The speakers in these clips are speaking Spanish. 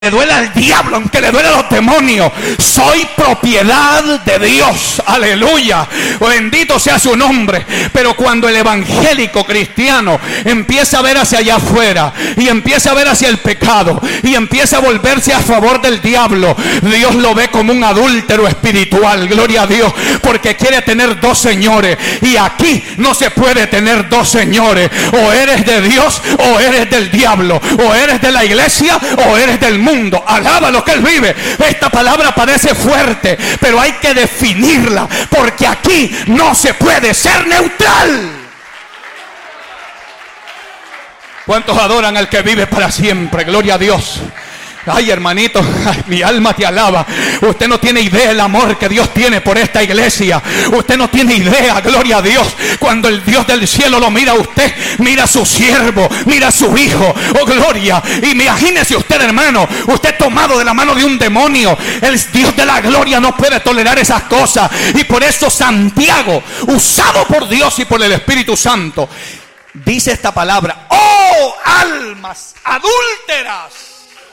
le duele al diablo, aunque le duele a los demonios, soy propiedad de Dios. Aleluya, bendito sea su nombre. Pero cuando el evangélico cristiano empieza a ver hacia allá afuera y empieza a ver hacia el pecado y empieza a volverse a favor del diablo, Dios lo ve como un adúltero espiritual. Gloria a Dios, porque quiere tener dos señores, y aquí no se puede tener dos señores. O eres de Dios o eres del diablo, o eres de la iglesia o eres del mundo. Alaba lo que él vive. Esta palabra parece fuerte, pero hay que definirla, porque aquí no se puede ser neutral. ¿Cuántos adoran al que vive para siempre? Gloria a Dios. Ay, hermanito, ay, mi alma te alaba. Usted no tiene idea del amor que Dios tiene por esta iglesia. Usted no tiene idea, gloria a Dios. Cuando el Dios del cielo lo mira a usted, mira a su siervo, mira a su hijo. Oh, gloria. Y imagínese usted, hermano, usted tomado de la mano de un demonio. El Dios de la gloria no puede tolerar esas cosas. Y por eso Santiago, usado por Dios y por el Espíritu Santo, dice esta palabra: ¡oh, almas adúlteras!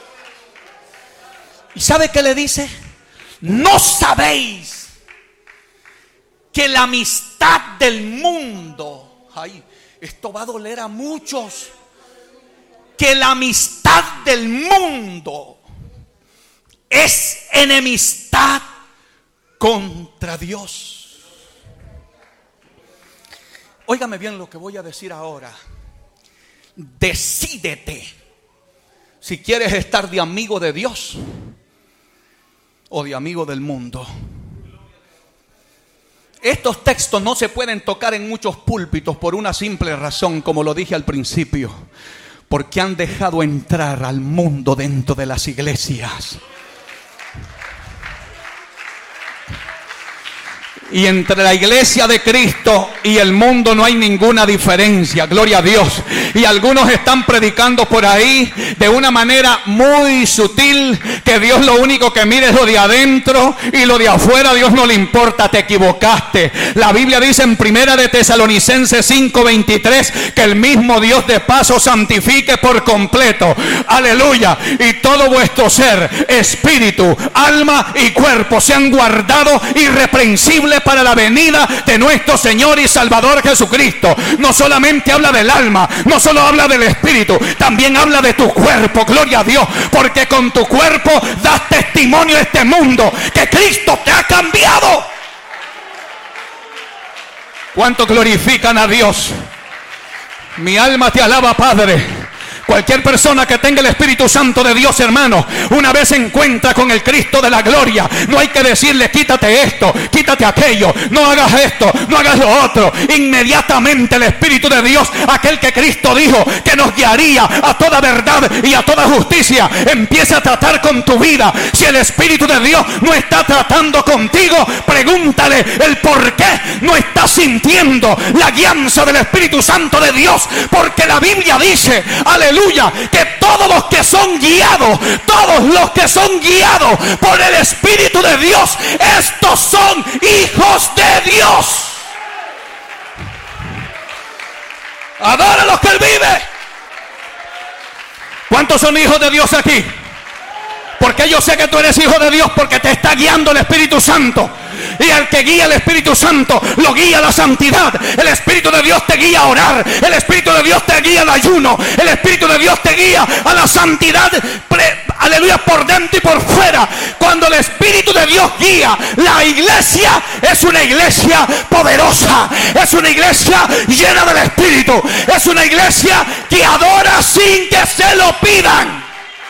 ¿Y sabe qué le dice? ¿No sabéis que la amistad del mundo, ay, esto va a doler a muchos, que la amistad del mundo es enemistad contra Dios? Óigame bien lo que voy a decir ahora. Decídete si quieres estar de amigo de Dios o de amigo del mundo. Estos textos no se pueden tocar en muchos púlpitos por una simple razón, como lo dije al principio: porque han dejado entrar al mundo dentro de las iglesias. Y entre la iglesia de Cristo y el mundo no hay ninguna diferencia, gloria a Dios. Y algunos están predicando por ahí de una manera muy sutil, que Dios lo único que mira es lo de adentro, y lo de afuera a Dios no le importa. Te equivocaste. La Biblia dice en 1 de Tesalonicenses 5:23 que el mismo Dios de paz os santifique por completo. Aleluya. Y todo vuestro ser, espíritu, alma y cuerpo sean guardados irreprensibles para la venida de nuestro Señor y Salvador Jesucristo. No solamente habla del alma, no solo habla del espíritu, también habla de tu cuerpo, gloria a Dios, porque con tu cuerpo das testimonio a este mundo que Cristo te ha cambiado. ¿Cuánto glorifican a Dios? Mi alma te alaba, Padre. Cualquier persona que tenga el Espíritu Santo de Dios, hermano, una vez se encuentra con el Cristo de la gloria, no hay que decirle: quítate esto, quítate aquello, no hagas esto, no hagas lo otro. Inmediatamente el Espíritu de Dios, aquel que Cristo dijo que nos guiaría a toda verdad y a toda justicia, empieza a tratar con tu vida. Si el Espíritu de Dios no está tratando contigo, pregúntale el por qué no estás sintiendo la guianza del Espíritu Santo de Dios, porque la Biblia dice, aleluya, que todos los que son guiados por el Espíritu de Dios, estos son hijos de Dios. Adora a los que Él vive. ¿Cuántos son hijos de Dios aquí? Porque yo sé que tú eres hijo de Dios, porque te está guiando el Espíritu Santo. Y al que guía el Espíritu Santo, lo guía a la santidad. El Espíritu de Dios te guía a orar. El Espíritu de Dios te guía al ayuno. El Espíritu de Dios te guía a la santidad, aleluya, por dentro y por fuera. Cuando el Espíritu de Dios guía, la iglesia es una iglesia poderosa. Es una iglesia llena del Espíritu. Es una iglesia que adora sin que se lo pidan.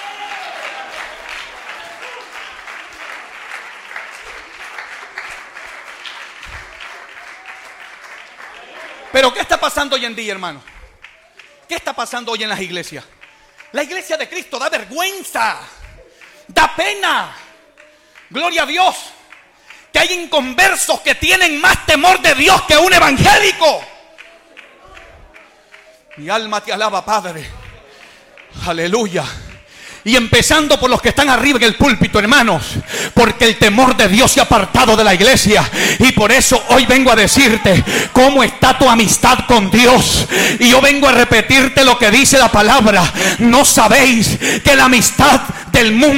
Pero ¿qué está pasando hoy en día, hermano? ¿Qué está pasando hoy en las iglesias? La iglesia de Cristo da vergüenza, da pena. Gloria a Dios, que hay inconversos que tienen más temor de Dios que un evangélico. Mi alma te alaba, Padre. Aleluya. Y empezando por los que están arriba en el púlpito, hermanos, porque el temor de Dios se ha apartado de la iglesia. Y por eso hoy vengo a decirte cómo está tu amistad con Dios. Y yo vengo a repetirte lo que dice la palabra. ¿No sabéis que la amistad del mundo.